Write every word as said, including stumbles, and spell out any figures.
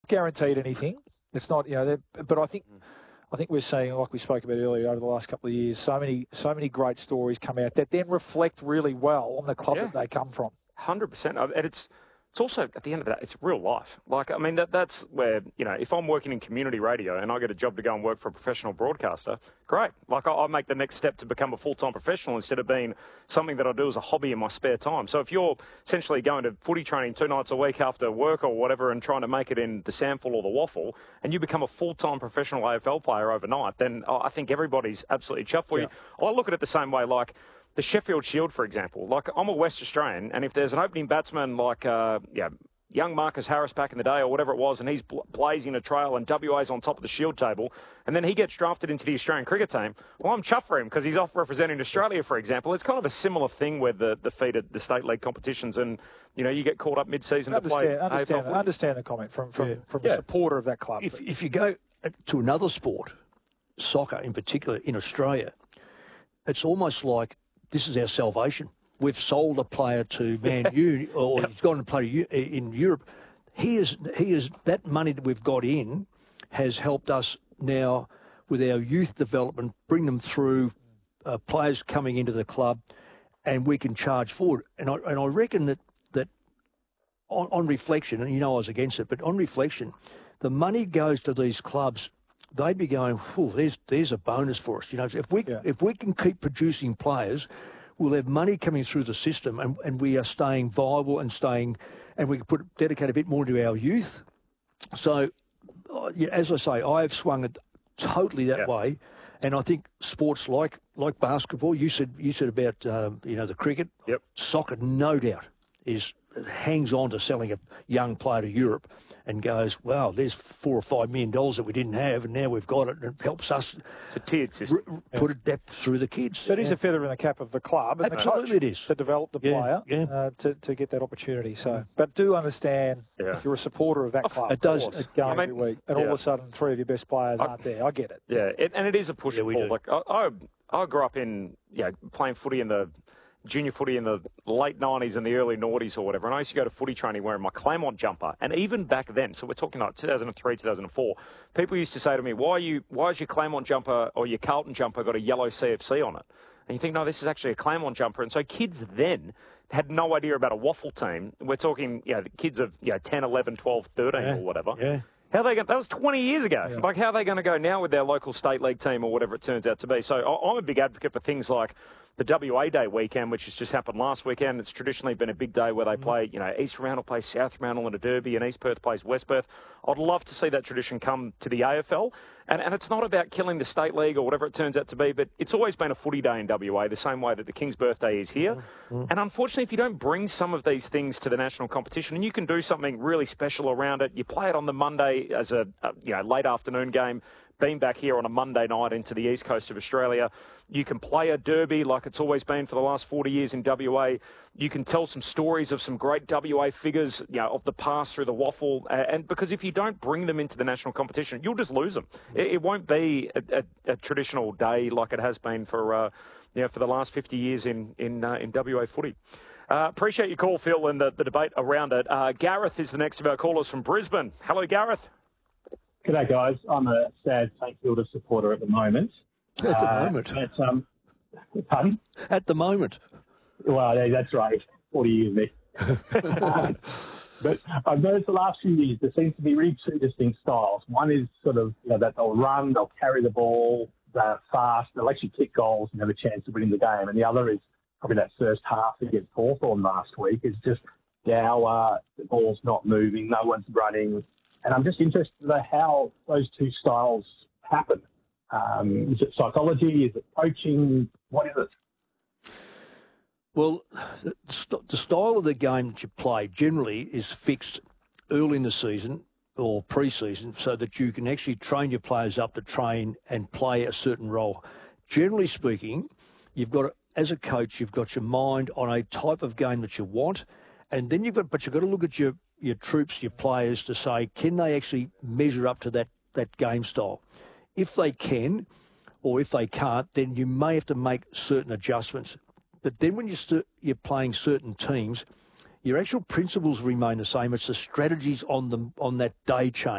guaranteed anything. It's not, you know, but I think I think we're seeing, like we spoke about earlier, over the last couple of years, so many so many great stories come out that then reflect really well on the club Yeah. that they come from. one hundred percent. And it's it's also, at the end of the day, it's real life. Like, I mean, that that's where, you know, if I'm working in community radio and I get a job to go and work for a professional broadcaster, great. Like, I, I make the next step to become a full-time professional instead of being something that I do as a hobby in my spare time. So if you're essentially going to footy training two nights a week after work or whatever and trying to make it in the Sample or the Waffle, and you become a full-time professional A F L player overnight, then I think everybody's absolutely chuffed for Yeah. you. I look at it the same way, like, the Sheffield Shield, for example. Like, I'm a West Australian, and if there's an opening batsman like, uh, yeah, young Marcus Harris back in the day or whatever it was, and he's bl- blazing a trail and W A's on top of the Shield table, and then he gets drafted into the Australian cricket team, well, I'm chuffed for him because he's off representing Australia, for example. It's kind of a similar thing with the, the feed at the state league competitions, and, you know, you get called up mid-season to play Understand, understand, A F L. understand the comment from, from, Yeah. from Yeah. a supporter of that club. If, if you go to another sport, soccer in particular, in Australia, it's almost like this is our salvation. We've sold a player to Man U, or yep. he's gone to play in Europe. He is, he is, that money that we've got in has helped us now with our youth development, bring them through, uh, players coming into the club, and we can charge forward. And I, and I reckon that, that on, on reflection, and you know I was against it, but on reflection, the money goes to these clubs. They'd be going, oh, there's there's a bonus for us. You know, if we Yeah. if we can keep producing players, we'll have money coming through the system, and, and we are staying viable and staying, and we can put dedicate a bit more to our youth. So, uh, yeah, as I say, I've swung it totally that Yeah. way, and I think sports like like basketball. You said you said about um, you know the cricket, Yep. soccer, no doubt is hangs on to selling a young player to Europe and goes, wow, there's four or five million dollars that we didn't have, and now we've got it, and it helps us It's a tiered system. r- r- put it depth through the kids. That is a feather in the cap of the club and Absolutely the coach it is. to develop the Yeah, player yeah. Uh, to, to get that opportunity. So, but do understand Yeah. if you're a supporter of that club, it does. of course, going I mean, every week, and all yeah. of a sudden three of your best players aren't there. I get it. Yeah, it, and it is a push Yeah, and we pull. do. Like I, I, I grew up in, you know, playing footy in the junior footy in the late nineties and the early noughties or whatever. And I used to go to footy training wearing my Claremont jumper. And even back then, so we're talking like two thousand three, two thousand four, people used to say to me, "Why are you? Why is your Claremont jumper or your Carlton jumper got a yellow C F C on it?" And you think, no, this is actually a Claremont jumper. And so kids then had no idea about a waffle team. We're talking, you know, the kids of you know ten, eleven, twelve, thirteen Yeah, or whatever. yeah. How are they going? That was twenty years ago. Yeah. Like, how are they going to go now with their local state league team or whatever it turns out to be? So I- I'm a big advocate for things like the W A Day weekend, which has just happened last weekend. It's traditionally been a big day where they play, you know, East Fremantle plays South Fremantle in a derby and East Perth plays West Perth. I'd love to see that tradition come to the A F L. And, and it's not about killing the state league or whatever it turns out to be, but it's always been a footy day in W A, the same way that the King's birthday is here. And unfortunately, if you don't bring some of these things to the national competition, and you can do something really special around it, you play it on the Monday as a, a you know late afternoon game, being back here on a Monday night into the east coast of Australia. You can play a derby like it's always been for the last forty years in W A. You can tell some stories of some great W A figures, you know, of the past through the waffle. Uh, and because if you don't bring them into the national competition, you'll just lose them. It, it won't be a, a, a traditional day like it has been for, uh, you know, for the last fifty years in, in, uh, in W A footy. Uh, appreciate your call, Phil, and the, the debate around it. Uh, Gareth is the next of our callers from Brisbane. Hello, Gareth. G'day, guys. I'm a sad St Kilda supporter at the moment. At the Uh, moment. But, um, pardon? At the moment. Well, yeah, that's right. forty years, Nick. um, but I've noticed the last few years there seems to be really two distinct styles. One is sort of, you know, that they'll run, they'll carry the ball, they're fast, they'll actually kick goals and have a chance of winning the game. And the other is probably that first half against Hawthorn last week is just dour, the ball's not moving, no one's running. And I'm just interested in how those two styles happen. Um, is it psychology? Is it coaching? What is it? Well, the, st- the style of the game that you play generally is fixed early in the season or pre-season so that you can actually train your players up to train and play a certain role. Generally speaking, you've got, to, as a coach, you've got your mind on a type of game that you want, and then you've got, but you've got to look at your, your troops, your players to say, can they actually measure up to that, that game style? If they can, or if they can't, then you may have to make certain adjustments. But then when you st- you're playing certain teams, your actual principles remain the same. It's the strategies on them on that day change.